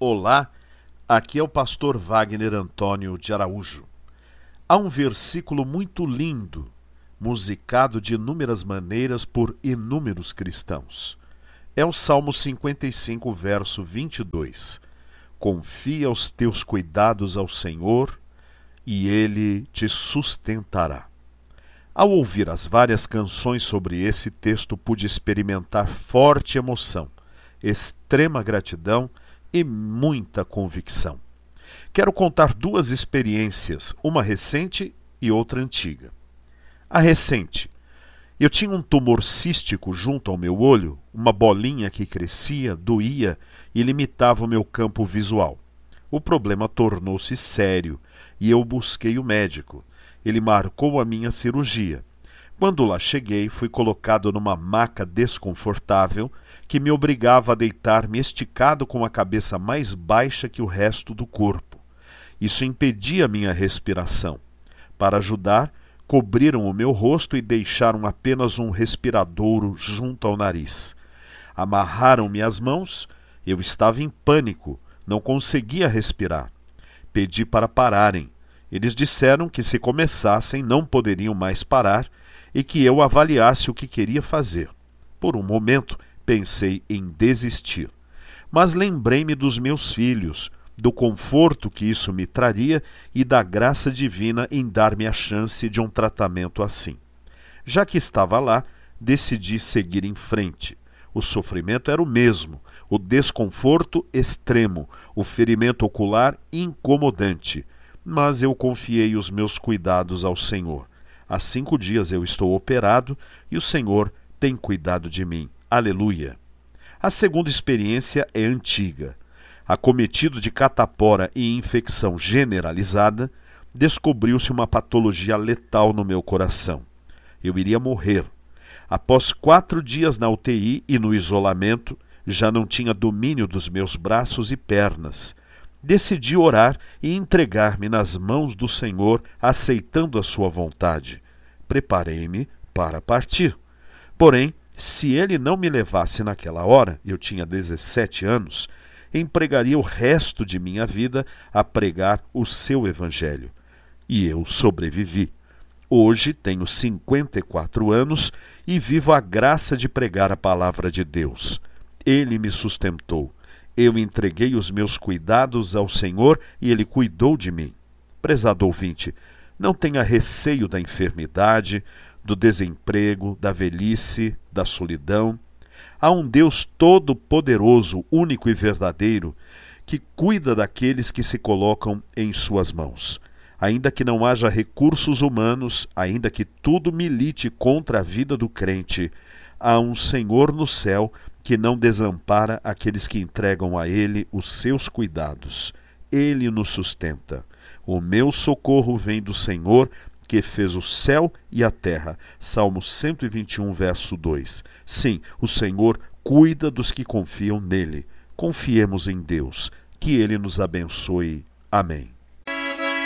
Olá, aqui é o pastor Wagner Antônio de Araújo. Há um versículo muito lindo, musicado de inúmeras maneiras por inúmeros cristãos. É o Salmo 55, verso 22. Confia os teus cuidados ao Senhor e Ele te sustentará. Ao ouvir as várias canções sobre esse texto, pude experimentar forte emoção, extrema gratidão e muita convicção. Quero contar duas experiências, uma recente e outra antiga. A recente. Eu tinha um tumor cístico junto ao meu olho, uma bolinha que crescia, doía e limitava o meu campo visual. O problema tornou-se sério e eu busquei o médico. Ele marcou a minha cirurgia. Quando lá cheguei, fui colocado numa maca desconfortável que me obrigava a deitar-me esticado com a cabeça mais baixa que o resto do corpo. Isso impedia minha respiração. Para ajudar, cobriram o meu rosto e deixaram apenas um respiradouro junto ao nariz. Amarraram-me as mãos. Eu estava em pânico, não conseguia respirar. Pedi para pararem. Eles disseram que se começassem não poderiam mais parar e que eu avaliasse o que queria fazer. Por um momento, pensei em desistir. Mas lembrei-me dos meus filhos, do conforto que isso me traria e da graça divina em dar-me a chance de um tratamento assim. Já que estava lá, decidi seguir em frente. O sofrimento era o mesmo, o desconforto extremo, o ferimento ocular incomodante. Mas eu confiei os meus cuidados ao Senhor. Há 5 dias eu estou operado e o Senhor tem cuidado de mim. Aleluia! A segunda experiência é antiga. Acometido de catapora e infecção generalizada, descobriu-se uma patologia letal no meu coração. Eu iria morrer. Após 4 dias na UTI e no isolamento, já não tinha domínio dos meus braços e pernas. Decidi orar e entregar-me nas mãos do Senhor, aceitando a sua vontade. Preparei-me para partir. Porém, se Ele não me levasse naquela hora, eu tinha 17 anos, empregaria o resto de minha vida a pregar o seu evangelho. E eu sobrevivi. Hoje tenho 54 anos e vivo a graça de pregar a palavra de Deus. Ele me sustentou. Eu entreguei os meus cuidados ao Senhor e Ele cuidou de mim. Prezado ouvinte, não tenha receio da enfermidade, do desemprego, da velhice, da solidão. Há um Deus todo-poderoso, único e verdadeiro, que cuida daqueles que se colocam em suas mãos. Ainda que não haja recursos humanos, ainda que tudo milite contra a vida do crente, há um Senhor no céu que não desampara aqueles que entregam a Ele os seus cuidados. Ele nos sustenta. O meu socorro vem do Senhor, que fez o céu e a terra. Salmo 121, verso 2. Sim, o Senhor cuida dos que confiam nele. Confiemos em Deus. Que Ele nos abençoe. Amém.